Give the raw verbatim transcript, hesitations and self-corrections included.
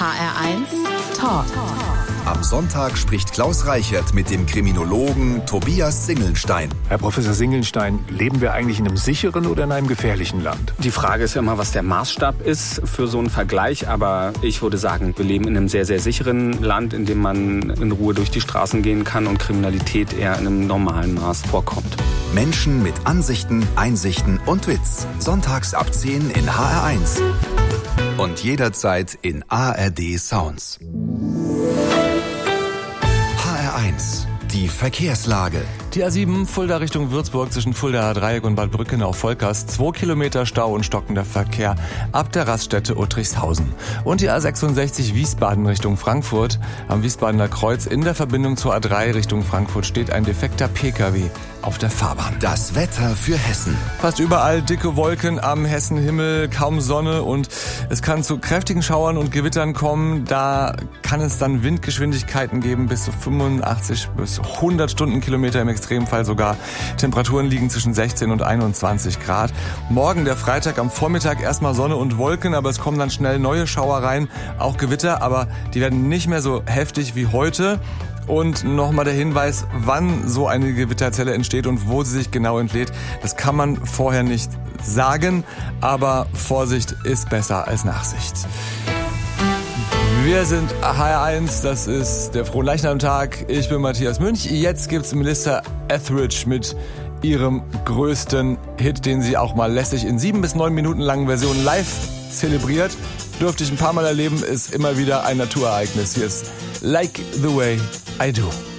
R eins Talk. Am Sonntag spricht Klaus Reichert mit dem Kriminologen Tobias Singelnstein. Herr Professor Singelnstein, leben wir eigentlich in einem sicheren oder in einem gefährlichen Land? Die Frage ist ja immer, was der Maßstab ist für so einen Vergleich. Aber ich würde sagen, wir leben in einem sehr, sehr sicheren Land, in dem man in Ruhe durch die Straßen gehen kann und Kriminalität eher in einem normalen Maß vorkommt. Menschen mit Ansichten, Einsichten und Witz. Sonntags ab zehn in H R eins. Und jederzeit in A R D Sounds. H R eins. Die Verkehrslage. Die A sieben Fulda Richtung Würzburg zwischen Fuldaer Dreieck und Bad Brückenau-Volkers. Zwei Kilometer Stau und stockender Verkehr ab der Raststätte Uttrichshausen. Und die A sechsundsechzig Wiesbaden Richtung Frankfurt. Am Wiesbadener Kreuz in der Verbindung zur A drei Richtung Frankfurt steht ein defekter P K W auf der Fahrbahn. Das Wetter für Hessen. Fast überall dicke Wolken am Hessenhimmel, kaum Sonne und es kann zu kräftigen Schauern und Gewittern kommen. Da kann es dann Windgeschwindigkeiten geben bis zu fünfundachtzig bis hundert Stundenkilometer im Extremfall sogar. Temperaturen liegen zwischen sechzehn und einundzwanzig Grad. Morgen, der Freitag, am Vormittag erstmal Sonne und Wolken, aber es kommen dann schnell neue Schauer rein, auch Gewitter, aber die werden nicht mehr so heftig wie heute. Und nochmal der Hinweis, wann so eine Gewitterzelle entsteht und wo sie sich genau entlädt. Das kann man vorher nicht sagen, aber Vorsicht ist besser als Nachsicht. Wir sind H R eins, das ist der Fronleichnamtag. Ich bin Matthias Münch. Jetzt gibt's Melissa Etheridge mit ihrem größten Hit, den sie auch mal lässig in sieben bis neun Minuten langen Versionen live zelebriert. Dürfte ich ein paar Mal erleben, ist immer wieder ein Naturereignis. Hier ist Like the Way I Do.